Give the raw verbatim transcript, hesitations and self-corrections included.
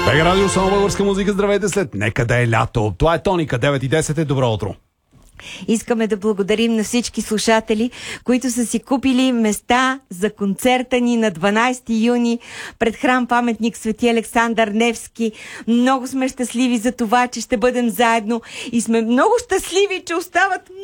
Бега радио, само българска музика. Здравейте след Нека да е лято. Това е Тоника, девет и десет е. Добро утро. Искаме да благодарим на всички слушатели, които са си купили места за концерта ни на дванайсети юни пред храм паметник Свети Александър Невски. Много сме щастливи за това, че ще бъдем заедно и сме много щастливи, че остават